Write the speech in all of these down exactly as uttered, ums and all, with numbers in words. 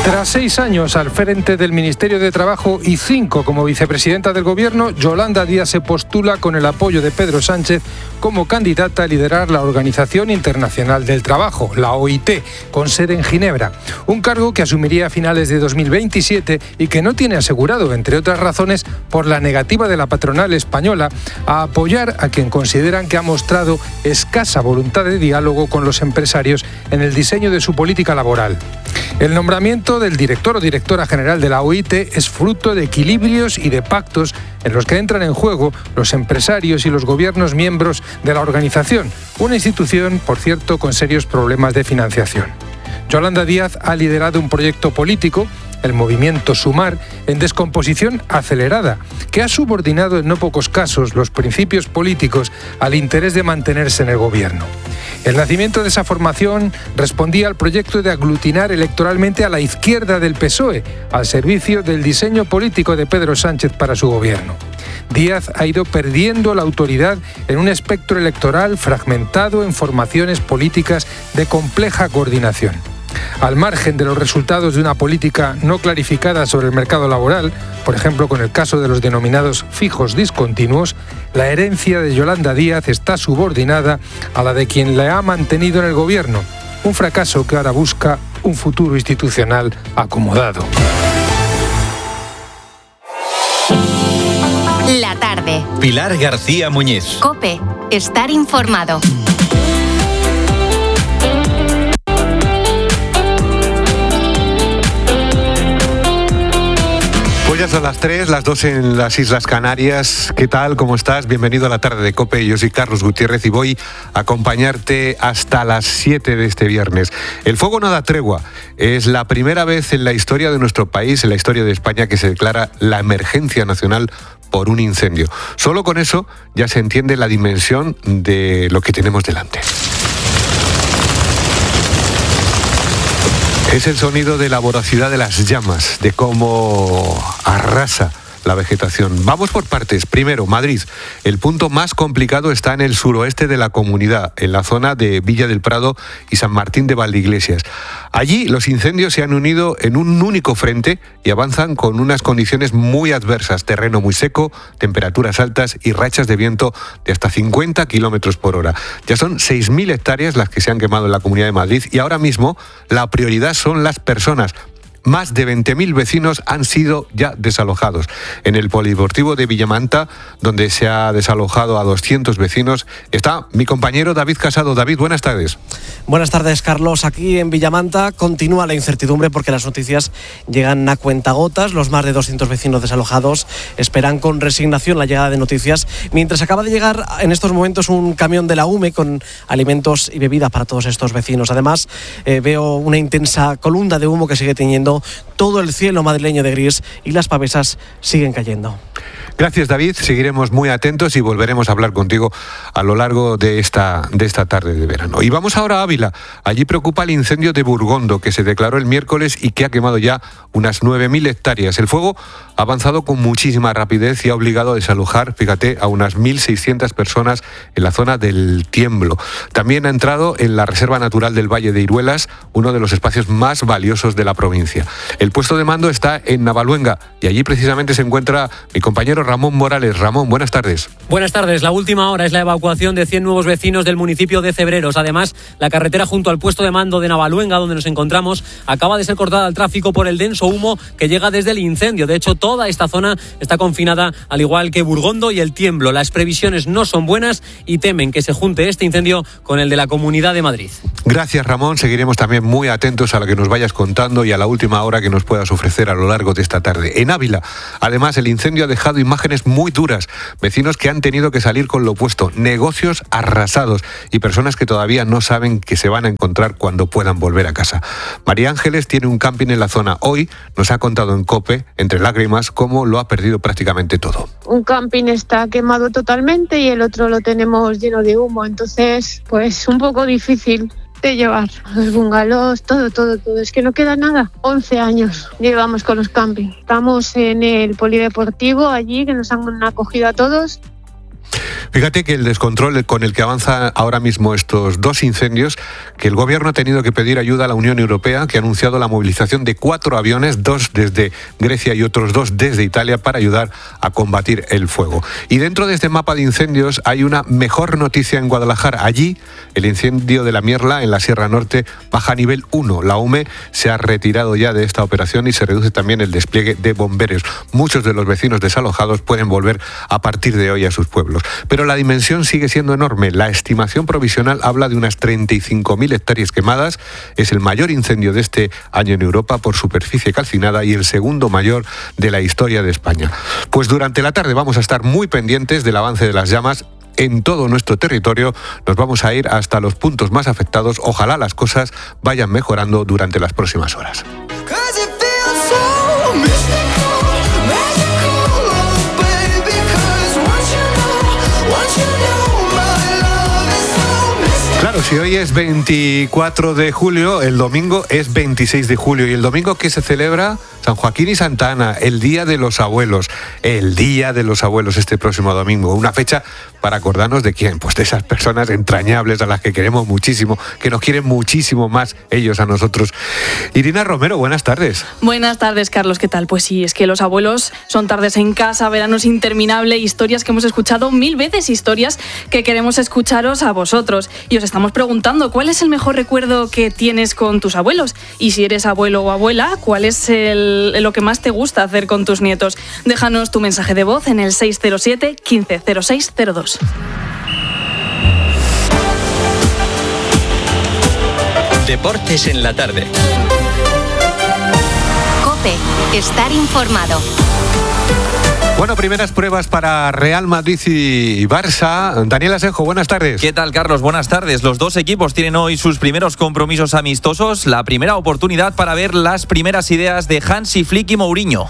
Tras seis años al frente del Ministerio de Trabajo y cinco como vicepresidenta del Gobierno, Yolanda Díaz se postula con el apoyo de Pedro Sánchez como candidata a liderar la Organización Internacional del Trabajo, la O I T, con sede en Ginebra. Un cargo que asumiría a finales de dos mil veintisiete y que no tiene asegurado, entre otras razones, por la negativa de la patronal española a apoyar a quien consideran que ha mostrado escasa voluntad de diálogo con los empresarios en el diseño de su política laboral. El nombramiento del director o directora general de la O I T es fruto de equilibrios y de pactos en los que entran en juego los empresarios y los gobiernos miembros de la organización, una institución, por cierto, con serios problemas de financiación. Yolanda Díaz ha liderado un proyecto político, el movimiento Sumar, en descomposición acelerada, que ha subordinado en no pocos casos los principios políticos al interés de mantenerse en el gobierno. El nacimiento de esa formación respondía al proyecto de aglutinar electoralmente a la izquierda del P S O E, al servicio del diseño político de Pedro Sánchez para su gobierno. Díaz ha ido perdiendo la autoridad en un espectro electoral fragmentado en formaciones políticas de compleja coordinación. Al margen de los resultados de una política no clarificada sobre el mercado laboral, por ejemplo con el caso de los denominados fijos discontinuos, la herencia de Yolanda Díaz está subordinada a la de quien la ha mantenido en el gobierno, un fracaso que ahora busca un futuro institucional acomodado. La tarde. Pilar García Muñiz. COPE. Estar informado. Pues ya son las tres, las dos en las Islas Canarias. ¿Qué tal? ¿Cómo estás? Bienvenido a la tarde de COPE. Yo soy Carlos Gutiérrez y voy a acompañarte hasta las siete de este viernes. El fuego no da tregua. Es la primera vez en la historia de nuestro país, en la historia de España, que se declara la emergencia nacional por un incendio. Solo con eso ya se entiende la dimensión de lo que tenemos delante. Es el sonido de la voracidad de las llamas, de cómo arrasa la vegetación. Vamos por partes. Primero, Madrid. El punto más complicado está en el suroeste de la comunidad, en la zona de Villa del Prado y San Martín de Valdeiglesias. Allí los incendios se han unido en un único frente y avanzan con unas condiciones muy adversas. Terreno muy seco, temperaturas altas y rachas de viento de hasta cincuenta kilómetros por hora. Ya son seis mil hectáreas las que se han quemado en la Comunidad de Madrid y ahora mismo la prioridad son las personas. Más de veinte mil vecinos han sido ya desalojados. En el polideportivo de Villamanta, donde se ha desalojado a doscientos vecinos, está mi compañero David Casado. David, buenas tardes. Buenas tardes, Carlos. Aquí en Villamanta continúa la incertidumbre porque las noticias llegan a cuentagotas. Los más de doscientos vecinos desalojados esperan con resignación la llegada de noticias, mientras acaba de llegar en estos momentos un camión de la U M E con alimentos y bebidas para todos estos vecinos. Además, eh, veo una intensa columna de humo que sigue teñiendo todo el cielo madrileño de gris y las pavesas siguen cayendo. Gracias, David. Seguiremos muy atentos y volveremos a hablar contigo a lo largo de esta, de esta tarde de verano. Y vamos ahora a Ávila. Allí preocupa el incendio de Burgondo, que se declaró el miércoles y que ha quemado ya unas nueve mil hectáreas. El fuego ha avanzado con muchísima rapidez y ha obligado a desalojar, fíjate, a unas mil seiscientas personas en la zona del Tiemblo. También ha entrado en la Reserva Natural del Valle de Iruelas, uno de los espacios más valiosos de la provincia. El puesto de mando está en Navaluenga y allí precisamente se encuentra mi compañero Ramón Morales. Ramón, buenas tardes. Buenas tardes. La última hora es la evacuación de cien nuevos vecinos del municipio de Cebreros. Además, la carretera junto al puesto de mando de Navaluenga, donde nos encontramos, acaba de ser cortada al tráfico por el denso humo que llega desde el incendio. De hecho, toda esta zona está confinada, al igual que Burgondo y el Tiemblo. Las previsiones no son buenas y temen que se junte este incendio con el de la Comunidad de Madrid. Gracias, Ramón. Seguiremos también muy atentos a lo que nos vayas contando y a la última hora que nos puedas ofrecer a lo largo de esta tarde. En Ávila, además, el incendio ha dejado imágenes muy duras. Vecinos que han tenido que salir con lo opuesto, negocios arrasados y personas que todavía no saben que se van a encontrar cuando puedan volver a casa. María Ángeles tiene un camping en la zona. Hoy nos ha contado en COPE, entre lágrimas, cómo lo ha perdido prácticamente todo. Un camping está quemado totalmente y el otro lo tenemos lleno de humo. Entonces, pues un poco difícil de llevar. Los bungalows, todo, todo, todo. Es que no queda nada. once años llevamos con los campings. Estamos en el polideportivo allí, que nos han acogido a todos. Fíjate que el descontrol con el que avanzan ahora mismo estos dos incendios, que el gobierno ha tenido que pedir ayuda a la Unión Europea, que ha anunciado la movilización de cuatro aviones, dos desde Grecia y otros dos desde Italia, para ayudar a combatir el fuego. Y dentro de este mapa de incendios hay una mejor noticia en Guadalajara. Allí, el incendio de la Mierla, en la Sierra Norte, baja a nivel uno. La U M E se ha retirado ya de esta operación y se reduce también el despliegue de bomberos. Muchos de los vecinos desalojados pueden volver a partir de hoy a sus pueblos. Pero la dimensión sigue siendo enorme. La estimación provisional habla de unas treinta y cinco mil hectáreas quemadas. Es el mayor incendio de este año en Europa por superficie calcinada y el segundo mayor de la historia de España. Pues durante la tarde vamos a estar muy pendientes del avance de las llamas en todo nuestro territorio. Nos vamos a ir hasta los puntos más afectados. Ojalá las cosas vayan mejorando durante las próximas horas. Claro, si hoy es veinticuatro de julio, el domingo es veintiséis de julio. ¿Y el domingo qué se celebra? San Joaquín y Santa Ana, el Día de los Abuelos. El Día de los Abuelos este próximo domingo. Una fecha para acordarnos de quién, pues de esas personas entrañables a las que queremos muchísimo, que nos quieren muchísimo más ellos a nosotros. Irina Romero, buenas tardes. Buenas tardes, Carlos, ¿qué tal? Pues sí, es que los abuelos son tardes en casa, veranos interminables, historias que hemos escuchado mil veces, historias que queremos escucharos a vosotros. Y os estamos preguntando, ¿cuál es el mejor recuerdo que tienes con tus abuelos? Y si eres abuelo o abuela, ¿cuál es el, lo que más te gusta hacer con tus nietos? Déjanos tu mensaje de voz en el seis cero siete, quince cero seis cero dos. Deportes en la tarde. COPE, estar informado. Bueno, primeras pruebas para Real Madrid y Barça. Daniel Asenjo, buenas tardes. ¿Qué tal, Carlos? Buenas tardes. Los dos equipos tienen hoy sus primeros compromisos amistosos, la primera oportunidad para ver las primeras ideas de Hansi Flick y Mourinho.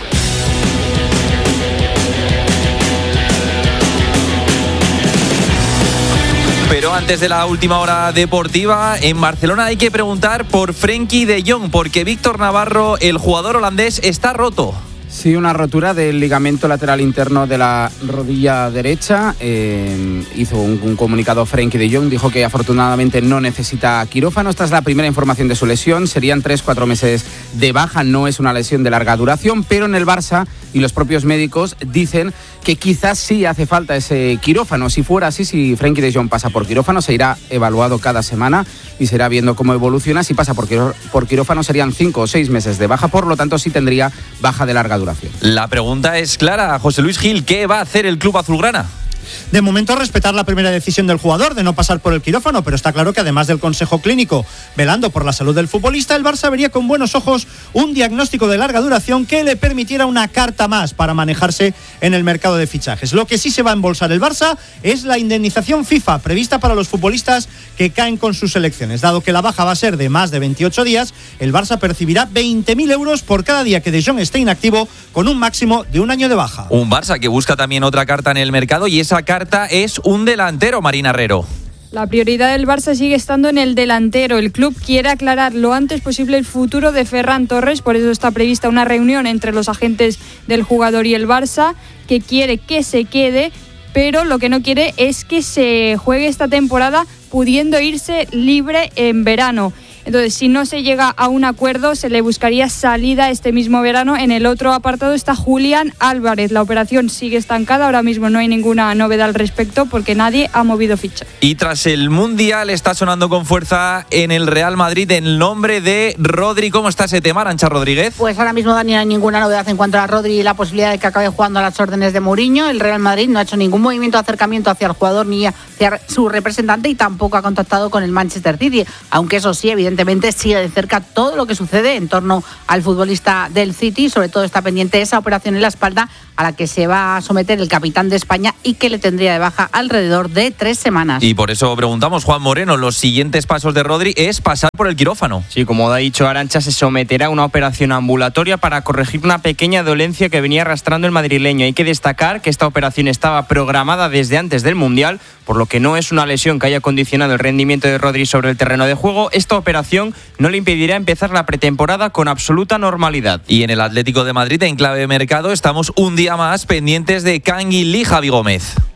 Pero antes de la última hora deportiva, en Barcelona hay que preguntar por Frenkie de Jong, porque Víctor Navarro, el jugador holandés, está roto. Sí, una rotura del ligamento lateral interno de la rodilla derecha. Eh, hizo un, un comunicado Frenkie de Jong, dijo que afortunadamente no necesita quirófano. Esta es la primera información de su lesión. Serían tres, cuatro meses de baja. No es una lesión de larga duración, pero en el Barça y los propios médicos dicen que quizás sí hace falta ese quirófano. Si fuera así, si Frenkie de Jong pasa por quirófano, se irá evaluado cada semana y se irá viendo cómo evoluciona. Si pasa por, quiró, por quirófano, serían cinco o seis meses de baja. Por lo tanto, sí tendría baja de larga duración. La pregunta es clara, José Luis Gil, ¿qué va a hacer el club azulgrana? De momento respetar la primera decisión del jugador de no pasar por el quirófano, pero está claro que además del consejo clínico velando por la salud del futbolista, el Barça vería con buenos ojos un diagnóstico de larga duración que le permitiera una carta más para manejarse en el mercado de fichajes. Lo que sí se va a embolsar el Barça es la indemnización FIFA prevista para los futbolistas que caen con sus selecciones. Dado que la baja va a ser de más de veintiocho días, el Barça percibirá veinte mil euros por cada día que De Jong esté inactivo, con un máximo de un año de baja. Un Barça que busca también otra carta en el mercado, y esa carta es un delantero, Marina Herrero. La prioridad del Barça sigue estando en el delantero. El club quiere aclarar lo antes posible el futuro de Ferran Torres, por eso está prevista una reunión entre los agentes del jugador y el Barça, que quiere que se quede, pero lo que no quiere es que se juegue esta temporada pudiendo irse libre en verano. Entonces, si no se llega a un acuerdo, se le buscaría salida este mismo verano. En el otro apartado está Julián Álvarez. La operación sigue estancada. Ahora mismo no hay ninguna novedad al respecto porque nadie ha movido ficha. Y tras el Mundial está sonando con fuerza en el Real Madrid el nombre de Rodri. ¿Cómo está ese tema, Arantxa Rodríguez? Pues ahora mismo, Dani, no hay ninguna novedad en cuanto a Rodri y la posibilidad de que acabe jugando a las órdenes de Mourinho. El Real Madrid no ha hecho ningún movimiento de acercamiento hacia el jugador ni hacia su representante y tampoco ha contactado con el Manchester City. Aunque eso sí, evidentemente, Evidentemente sigue de cerca todo lo que sucede en torno al futbolista del City. Sobre todo está pendiente esa operación en la espalda a la que se va a someter el capitán de España y que le tendría de baja alrededor de tres semanas. Y por eso preguntamos, Juan Moreno, los siguientes pasos de Rodri es pasar por el quirófano. Sí, como ha dicho Arantxa, se someterá a una operación ambulatoria para corregir una pequeña dolencia que venía arrastrando el madrileño. Hay que destacar que esta operación estaba programada desde antes del Mundial, por lo que no es una lesión que haya condicionado el rendimiento de Rodri sobre el terreno de juego. Esta operación no le impedirá empezar la pretemporada con absoluta normalidad. Y en el Atlético de Madrid, en clave de mercado, estamos un día más pendientes de Kangin Lee, Javi Gómez.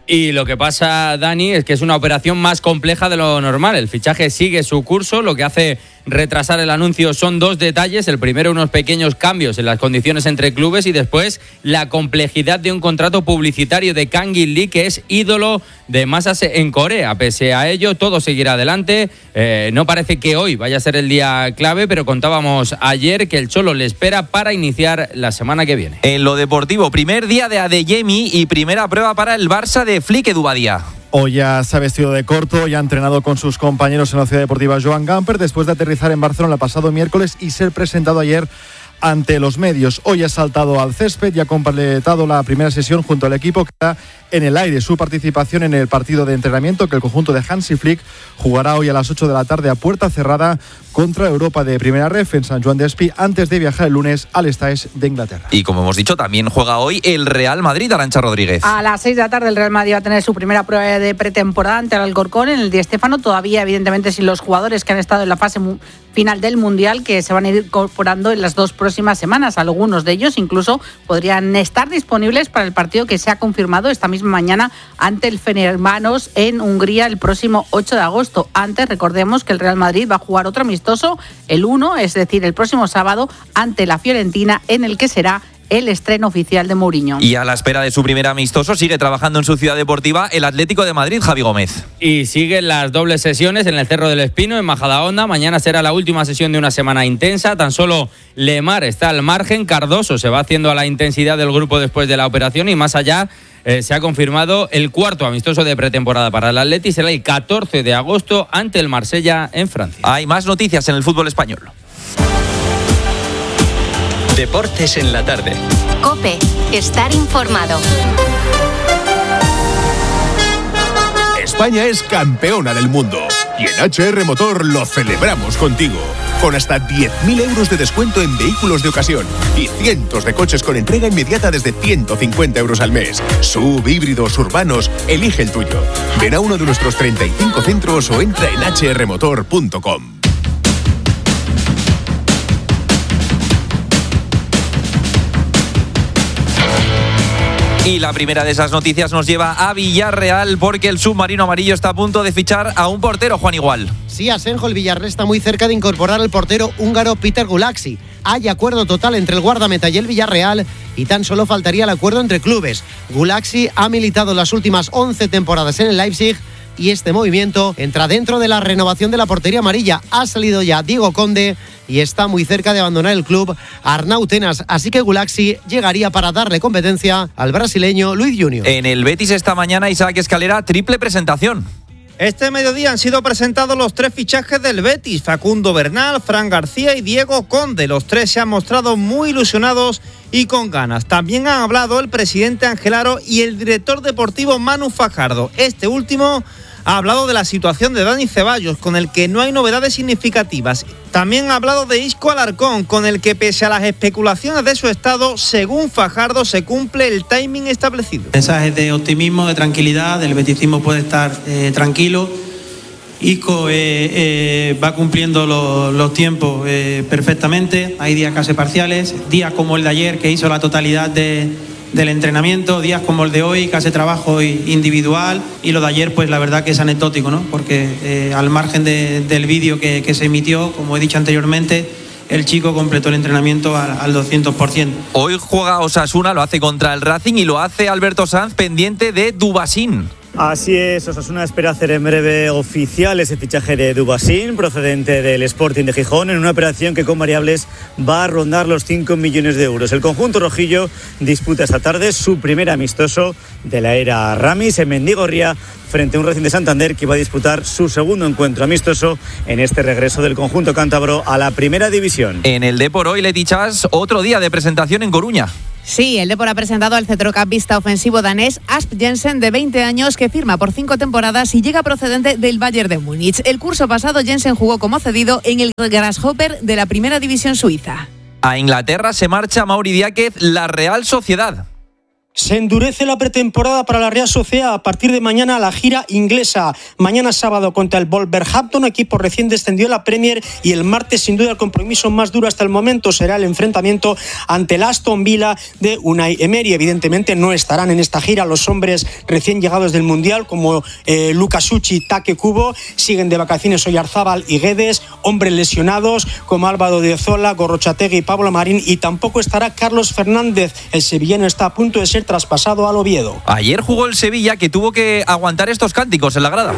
Y lo que pasa, Dani, es que es una operación más compleja de lo normal. El fichaje sigue su curso, lo que hace retrasar el anuncio son dos detalles. El primero, unos pequeños cambios en las condiciones entre clubes, y después la complejidad de un contrato publicitario de Kang In Lee, que es ídolo de masas en Corea. Pese a ello, todo seguirá adelante. Eh, no parece que hoy vaya a ser el día clave, pero contábamos ayer que el Cholo le espera para iniciar la semana que viene. En lo deportivo, primer día de Adeyemi y primera prueba para el Barça de Flick Edubadía. Hoy ya se ha vestido de corto y ha entrenado con sus compañeros en la Ciudad Deportiva Joan Gamper después de aterrizar en Barcelona el pasado miércoles y ser presentado ayer ante los medios. Hoy ha saltado al césped y ha completado la primera sesión junto al equipo que está en el aire. Su participación en el partido de entrenamiento que el conjunto de Hansi Flick jugará hoy a las ocho de la tarde a puerta cerrada contra Europa de Primera Ref en San Joan d'Espí, antes de viajar el lunes al Estaes de Inglaterra. Y como hemos dicho, también juega hoy el Real Madrid, Arantxa Rodríguez. A las seis de la tarde el Real Madrid va a tener su primera prueba de pretemporada ante el Alcorcón en el Di Stéfano, todavía evidentemente sin los jugadores que han estado en la fase final del Mundial, que se van a ir incorporando en las dos próximas semanas. Algunos de ellos incluso podrían estar disponibles para el partido que se ha confirmado esta misma mañana ante el Fenerbahçe en Hungría el próximo ocho de agosto. Antes, recordemos que el Real Madrid va a jugar otro amistoso el uno, es decir, el próximo sábado ante la Fiorentina, en el que será el estreno oficial de Mourinho. Y a la espera de su primer amistoso sigue trabajando en su ciudad deportiva el Atlético de Madrid, Javi Gómez. Y siguen las dobles sesiones en el Cerro del Espino, en Majadahonda. Mañana será la última sesión de una semana intensa. Tan solo Lemar está al margen. Cardoso se va haciendo a la intensidad del grupo después de la operación, y más allá eh, se ha confirmado el cuarto amistoso de pretemporada para el Atleti. Será el catorce de agosto ante el Marsella en Francia. Hay más noticias en el fútbol español. Deportes en la tarde. COPE, estar informado. España es campeona del mundo y en H R Motor lo celebramos contigo. Con hasta diez mil euros de descuento en vehículos de ocasión y cientos de coches con entrega inmediata desde ciento cincuenta euros al mes. Sub, híbridos, urbanos, elige el tuyo. Ven a uno de nuestros treinta y cinco centros o entra en h r motor punto com. Y la primera de esas noticias nos lleva a Villarreal, porque el submarino amarillo está a punto de fichar a un portero, Juan Igual. Sí, Asenjo, el Villarreal está muy cerca de incorporar al portero húngaro Peter Gulaxi. Hay acuerdo total entre el guardameta y el Villarreal y tan solo faltaría el acuerdo entre clubes. Gulaxi ha militado las últimas once temporadas en el Leipzig y este movimiento entra dentro de la renovación de la portería amarilla. Ha salido ya Diego Conde y está muy cerca de abandonar el club Arnau Tenas, así que Gulaxi llegaría para darle competencia al brasileño Luis Junior. En el Betis esta mañana, Isaac Escalera, triple presentación. Este mediodía han sido presentados los tres fichajes del Betis: Facundo Bernal, Fran García y Diego Conde. Los tres se han mostrado muy ilusionados y con ganas. También han hablado el presidente Ángel Aro y el director deportivo Manu Fajardo. Este último ha hablado de la situación de Dani Ceballos, con el que no hay novedades significativas. También ha hablado de Isco Alarcón, con el que, pese a las especulaciones de su estado, según Fajardo, se cumple el timing establecido. Mensajes de optimismo, de tranquilidad, el beticismo puede estar eh, tranquilo. Isco eh, eh, va cumpliendo lo, los tiempos eh, perfectamente. Hay días casi parciales, días como el de ayer, que hizo la totalidad de... del entrenamiento, días como el de hoy, que hace trabajo individual, y lo de ayer pues la verdad que es anecdótico, ¿no? Porque eh, al margen de, del vídeo que, que se emitió, como he dicho anteriormente, el chico completó el entrenamiento al, al doscientos por ciento. Hoy juega Osasuna, lo hace contra el Racing y lo hace Alberto Sanz pendiente de Dubasín. Así es, Osasuna espera hacer en breve oficial ese fichaje de Dubasín, procedente del Sporting de Gijón, en una operación que con variables va a rondar los cinco millones de euros. El conjunto rojillo disputa esta tarde su primer amistoso de la era Ramis en Mendigorría, frente a un Racing de Santander que va a disputar su segundo encuentro amistoso en este regreso del conjunto cántabro a la primera división. En el Depor hoy, Leti Chas, otro día de presentación en Coruña. Sí, el Depor ha presentado al centrocampista ofensivo danés Asp Jensen, de veinte años, que firma por cinco temporadas y llega procedente del Bayern de Múnich. El curso pasado Jensen jugó como cedido en el Grasshopper de la primera división suiza. A Inglaterra se marcha Mauri Diáquez, la Real Sociedad. Se endurece la pretemporada para la Real Sociedad a partir de mañana la gira inglesa. Mañana sábado contra el Wolverhampton, equipo recién descendido a la Premier, y el martes sin duda el compromiso más duro hasta el momento será el enfrentamiento ante el Aston Villa de Unai Emery. Evidentemente no estarán en esta gira los hombres recién llegados del Mundial como eh, Lucas Uchi, Take Kubo. Siguen de vacaciones Oyarzábal y Guedes, hombres lesionados como Álvaro de Zola, Gorrochategui y Pablo Marín, y tampoco estará Carlos Fernández. El sevillano está a punto de ser traspasado al Oviedo. Ayer jugó el Sevilla, que tuvo que aguantar estos cánticos en la grada.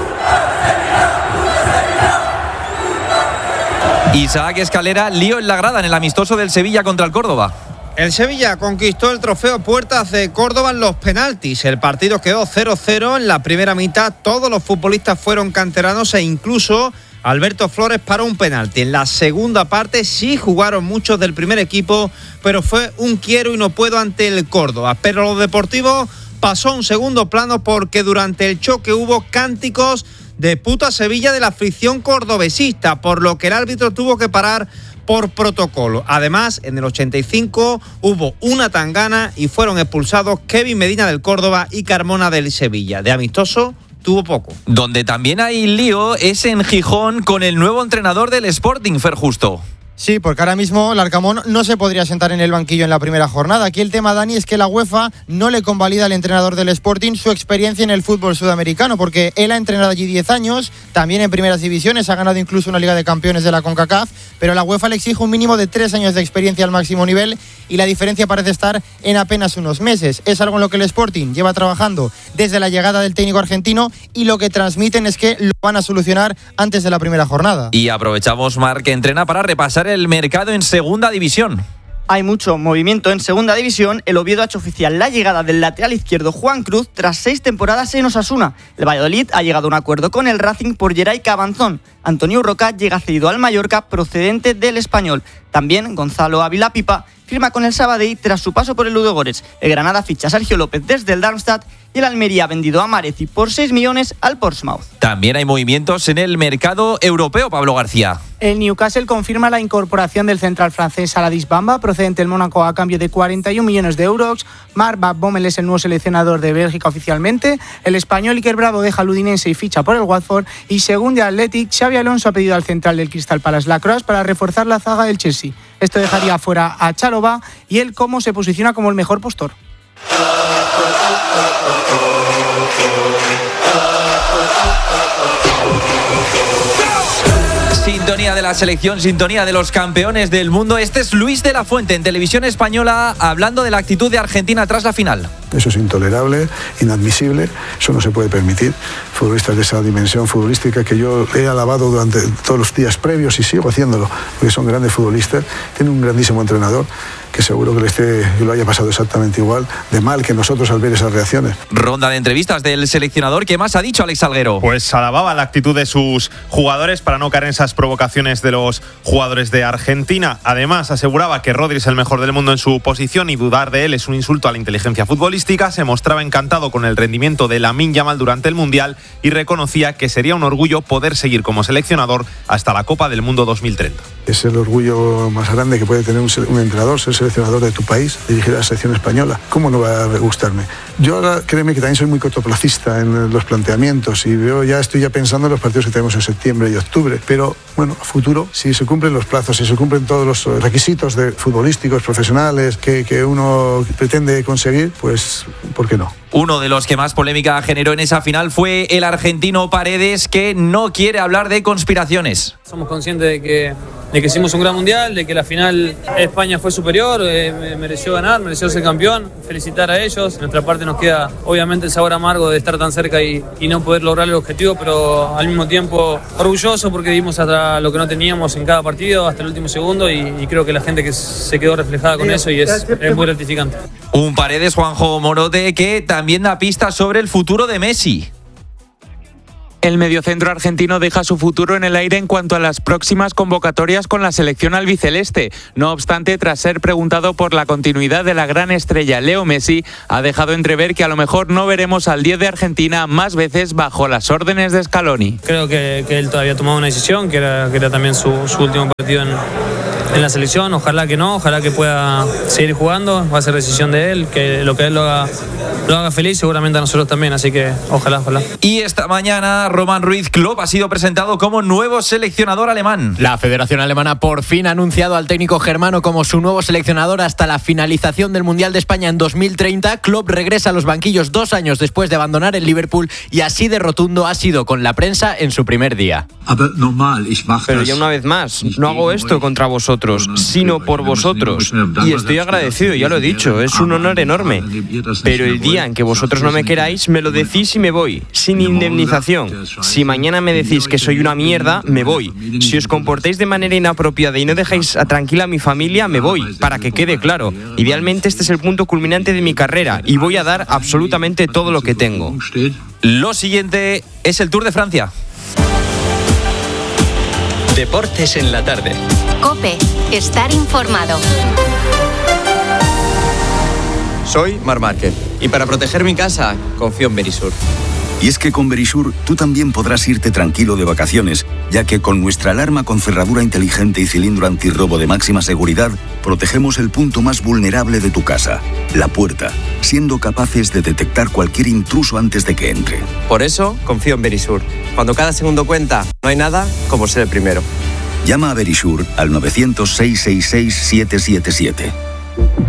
Isaac Escalera, lío en la grada en el amistoso del Sevilla contra el Córdoba. El Sevilla conquistó el trofeo Puertas de Córdoba en los penaltis. El partido quedó cero cero en la primera mitad. Todos los futbolistas fueron canteranos e incluso Alberto Flores paró un penalti. En la segunda parte sí jugaron muchos del primer equipo, pero fue un quiero y no puedo ante el Córdoba. Pero lo deportivo pasó a un segundo plano porque durante el choque hubo cánticos de puta Sevilla de la afición cordobesista, por lo que el árbitro tuvo que parar por protocolo. Además, en el ochenta y cinco hubo una tangana y fueron expulsados Kevin Medina del Córdoba y Carmona del Sevilla. De amistoso tuvo poco. Donde también hay lío es en Gijón con el nuevo entrenador del Sporting, Fer Justo. Sí, porque ahora mismo Larcamón no se podría sentar en el banquillo en la primera jornada. Aquí el tema, Dani, es que la UEFA no le convalida al entrenador del Sporting su experiencia en el fútbol sudamericano, porque él ha entrenado allí diez años, también en primeras divisiones, ha ganado incluso una Liga de Campeones de la CONCACAF, pero la UEFA le exige un mínimo de tres años de experiencia al máximo nivel y la diferencia parece estar en apenas unos meses. Es algo en lo que el Sporting lleva trabajando desde la llegada del técnico argentino y lo que transmiten es que lo van a solucionar antes de la primera jornada. Y aprovechamos, Marc, que entrena para repasar el mercado en segunda división. Hay mucho movimiento en segunda división. El Oviedo ha hecho oficial la llegada del lateral izquierdo Juan Cruz tras seis temporadas en Osasuna. El Valladolid ha llegado a un acuerdo con el Racing por Geray Cabanzón. Antonio Roca llega cedido al Mallorca procedente del Español. También Gonzalo Ávila Pipa firma con el Sabadell tras su paso por el Ludogorets. El Granada ficha a Sergio López desde el Darmstadt y el Almería ha vendido a Mareci por seis millones al Portsmouth. También hay movimientos en el mercado europeo, Pablo García. El Newcastle confirma la incorporación del central francés Aladis Bamba, procedente del Mónaco, a cambio de cuarenta y un millones de euros. Marc Van Bommel es el nuevo seleccionador de Bélgica oficialmente. El español Iker Bravo deja al Udinese y ficha por el Watford. Y según The Athletic, Xabi Alonso ha pedido al central del Crystal Palace Lacroix para reforzar la zaga del Chelsea. Esto dejaría fuera a Chalobah y él como se posiciona como el mejor postor. Sintonía de la selección, sintonía de los campeones del mundo. Este es Luis de la Fuente en Televisión Española hablando de la actitud de Argentina tras la final. Eso es intolerable, inadmisible, eso no se puede permitir. Futbolistas de esa dimensión futbolística que yo he alabado durante todos los días previos y sigo haciéndolo, porque son grandes futbolistas, tienen un grandísimo entrenador que seguro que le esté, que lo haya pasado exactamente igual de mal que nosotros al ver esas reacciones. Ronda de entrevistas del seleccionador. ¿Qué más ha dicho Alex Salguero? Pues alababa la actitud de sus jugadores para no caer en esas provocaciones de los jugadores de Argentina. Además, aseguraba que Rodri es el mejor del mundo en su posición y dudar de él es un insulto a la inteligencia futbolística. Se mostraba encantado con el rendimiento de Lamine Yamal durante el Mundial y reconocía que sería un orgullo poder seguir como seleccionador hasta la Copa del Mundo dos mil treinta. Es el orgullo más grande que puede tener un, un entrenador, ser seleccionador de tu país, dirigir a la selección española. ¿Cómo no va a gustarme? Yo ahora, créeme que también soy muy cortoplacista en los planteamientos y veo, ya estoy ya pensando en los partidos que tenemos en septiembre y octubre, pero bueno, a futuro, si se cumplen los plazos, si se cumplen todos los requisitos de futbolísticos, profesionales que, que uno pretende conseguir, pues ¿por qué no? Uno de los que más polémica generó en esa final fue el argentino Paredes, que no quiere hablar de conspiraciones. Somos conscientes de que, de que hicimos un gran mundial, de que la final España fue superior, eh, mereció ganar, mereció ser campeón. Felicitar a ellos. De nuestra parte nos queda obviamente el sabor amargo de estar tan cerca y, y no poder lograr el objetivo, pero al mismo tiempo orgulloso porque dimos hasta lo que no teníamos en cada partido, hasta el último segundo, y, y creo que la gente que se quedó reflejada con eso y es, es muy gratificante. Un Paredes, Juanjo Morote, que también da pistas sobre el futuro de Messi. El mediocentro argentino deja su futuro en el aire en cuanto a las próximas convocatorias con la selección albiceleste. No obstante, tras ser preguntado por la continuidad de la gran estrella Leo Messi, ha dejado entrever que a lo mejor no veremos al diez de Argentina más veces bajo las órdenes de Scaloni. Creo que, que él todavía ha tomado una decisión, que era, que era también su, su último partido en, en la selección, ojalá que no, ojalá que pueda seguir jugando, va a ser decisión de él, que lo que él lo haga, lo haga feliz, seguramente a nosotros también, así que ojalá, ojalá. Y esta mañana Roman Ruiz Klopp ha sido presentado como nuevo seleccionador alemán. La Federación Alemana por fin ha anunciado al técnico germano como su nuevo seleccionador hasta la finalización del Mundial de España en dos mil treinta. Klopp regresa a los banquillos dos años después de abandonar el Liverpool y así de rotundo ha sido con la prensa en su primer día. Pero ya una vez más, no hago esto contra vosotros, sino por vosotros. Y estoy agradecido, ya lo he dicho, es un honor enorme. Pero el día en que vosotros no me queráis, me lo decís y me voy, sin indemnización. Si mañana me decís que soy una mierda, me voy. Si os comportáis de manera inapropiada y no dejáis a tranquila a mi familia, me voy, para que quede claro. Idealmente este es el punto culminante de mi carrera y voy a dar absolutamente todo lo que tengo. Lo siguiente es el Tour de Francia. Deportes en la tarde. COPE, estar informado. Soy Marc Márquez y para proteger mi casa confío en Verisur. Y es que con Verisur tú también podrás irte tranquilo de vacaciones, ya que con nuestra alarma con cerradura inteligente y cilindro antirrobo de máxima seguridad, protegemos el punto más vulnerable de tu casa, la puerta, siendo capaces de detectar cualquier intruso antes de que entre. Por eso confío en Verisur. Cuando cada segundo cuenta, no hay nada como ser el primero. Llama a Verisur al novecientos, seiscientos sesenta y seis, siete siete siete.